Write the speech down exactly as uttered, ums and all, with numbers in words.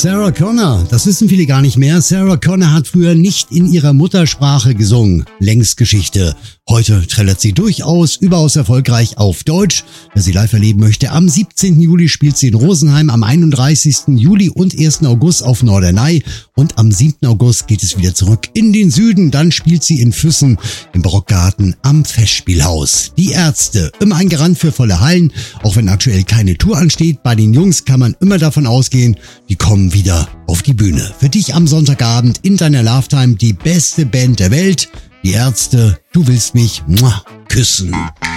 Sarah Connor, das wissen viele gar nicht mehr. Sarah Connor hat früher nicht in ihrer Muttersprache gesungen. Längst Geschichte. Heute trällert sie durchaus überaus erfolgreich auf Deutsch. Wer sie live erleben möchte, am siebzehnten Juli spielt sie in Rosenheim, am einunddreißigsten Juli und ersten August auf Norderney und am siebten August geht es wieder zurück in den Süden. Dann spielt sie in Füssen im Barockgarten am Festspielhaus. Die Ärzte, immer ein Garant für volle Hallen, auch wenn aktuell keine Tour ansteht. Bei den Jungs kann man immer davon ausgehen, die kommen wieder auf die Bühne. Für dich am Sonntagabend in deiner Lovetime die beste Band der Welt. Die Ärzte, du willst mich muah, küssen.